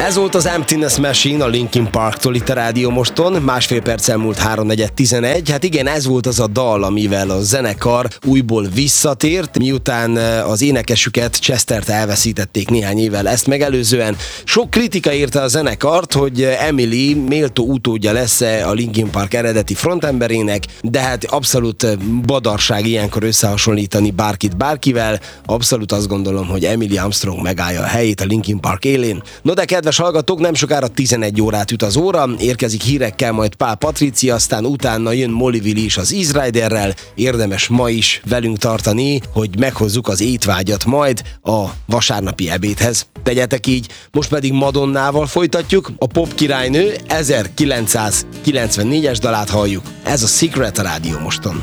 Ez volt az Emptiness Machine a Linkin Parktól itt a Rádió Moston, másfél perccel múlt 3:11. Hát igen, ez volt az a dal, amivel a zenekar újból visszatért, miután az énekesüket, Chestert elveszítették néhány évvel ezt megelőzően. Sok kritika érte a zenekart, hogy Emily méltó utódja lesz-e a Linkin Park eredeti frontemberének, de hát abszolút badarság ilyenkor összehasonlítani bárkit bárkivel. Abszolút azt gondolom, hogy Emily Armstrong megállja a helyét a Linkin Park élén. No de kedves hallgatók, nem sokára 11 órát üt az óra, érkezik hírekkel majd Pál Patricia, aztán utána jön Molly Will is az Easy Riderrel. Érdemes ma is velünk tartani, hogy meghozzuk az étvágyat majd a vasárnapi ebédhez. Tegyetek így, most pedig Madonnával folytatjuk, a pop királynő 1994-es dalát halljuk. Ez a Secret a Rádió Moston.